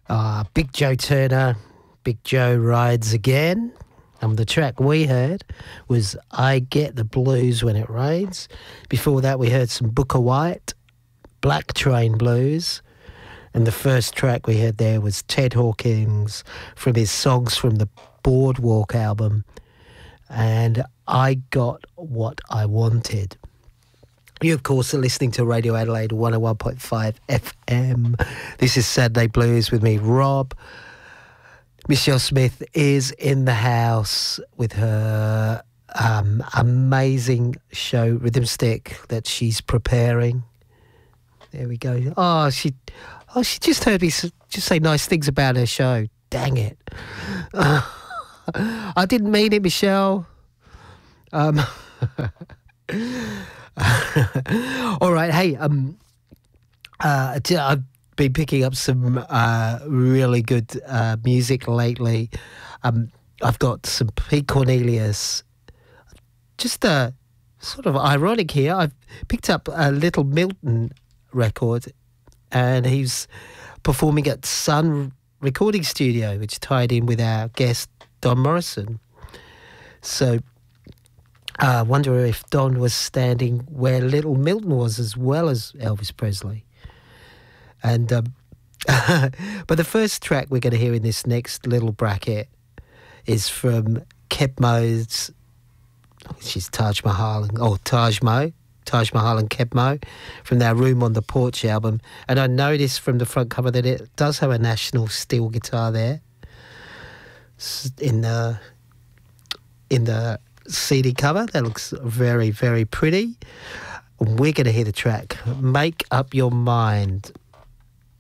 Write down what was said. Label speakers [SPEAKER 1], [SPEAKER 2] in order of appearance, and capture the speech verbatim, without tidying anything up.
[SPEAKER 1] Uh, Big Joe Turner, Big Joe Rides Again. Um, the track we heard was I Get the Blues When It Rains. Before that, we heard some Booker White, Black Train Blues. And the first track we heard there was Ted Hawkins from his Songs from the Boardwalk album. And I Got What I Wanted. You, of course, are listening to Radio Adelaide one oh one point five F M. This is Saturday Blues with me, Rob. Michelle Smith is in the house with her um, amazing show, Rhythm Stick, that she's preparing. There we go. Oh, she, oh, she just heard me just say nice things about her show. Dang it! Uh, I didn't mean it, Michelle. Um. All right, hey, um, uh, I've been picking up some uh, really good uh, music lately. Um, I've got some Pete Cornelius. Just uh, sort of ironic here. I've picked up a Little Milton record, and he's performing at Sun Recording Studio, which tied in with our guest Don Morrison. So. I uh, wonder if Don was standing where Little Milton was as well as Elvis Presley. And um, but the first track we're going to hear in this next little bracket is from Keb Mo's, which is Taj Mahal, and, oh, Taj Mo, Taj Mahal and Keb Mo, from their Room on the Porch album. And I noticed from the front cover that it does have a National steel guitar there in the in the C D cover. That looks very, very pretty. We're going to hear the track Make Up Your Mind.